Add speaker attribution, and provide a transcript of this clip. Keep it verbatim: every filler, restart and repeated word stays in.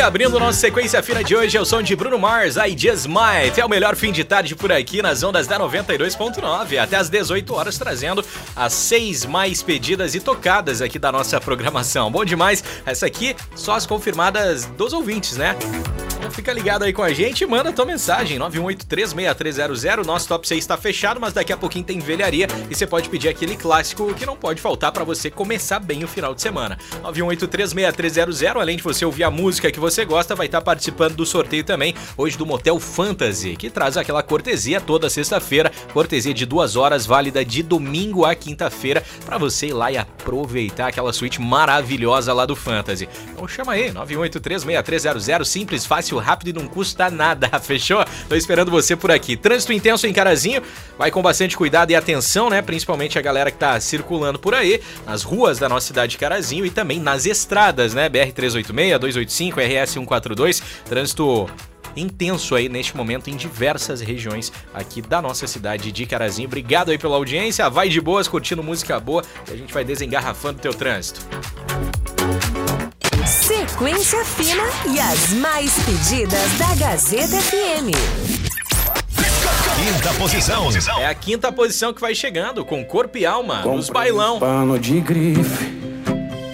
Speaker 1: abrindo nossa sequência fina de hoje é o som de Bruno Mars, I Just Might. É o melhor fim de tarde por aqui nas ondas da noventa e dois ponto nove, até às dezoito horas, trazendo as seis mais pedidas e tocadas aqui da nossa programação. Bom demais, essa aqui só as confirmadas dos ouvintes, né? Então fica ligado aí com a gente e manda tua mensagem, nove um oito três, seis três zero zero. Nosso top seis está fechado, mas daqui a pouquinho tem velharia e você pode pedir aquele clássico que não pode faltar para você começar bem o final de semana. nove um oito três, seis três zero zero, além de você ouvir a música que você gosta, vai estar participando do sorteio também, hoje do Motel Fantasy, que traz aquela cortesia toda sexta-feira, cortesia de duas horas, válida de domingo a quinta-feira, para você ir lá e aproveitar aquela suíte maravilhosa lá do Fantasy. Então chama aí, nove um oito três, seis três zero zero, simples, fácil, rápido e não custa nada, fechou? Tô esperando você por aqui. Trânsito intenso em Carazinho, vai com bastante cuidado e atenção, né? Principalmente a galera que tá circulando por aí, nas ruas da nossa cidade de Carazinho e também nas estradas, né? B R trezentos e oitenta e seis, duzentos e oitenta e cinco, R S cento e quarenta e dois, trânsito intenso aí neste momento em diversas regiões aqui da nossa cidade de Carazinho. Obrigado aí pela audiência, vai de boas, curtindo música boa e a gente vai desengarrafando o teu trânsito.
Speaker 2: Sequência fina e as mais pedidas da Gazeta F M.
Speaker 3: Quinta posição.
Speaker 1: É a quinta posição que vai chegando com Corpo e Alma nos bailão.
Speaker 4: Pano de grife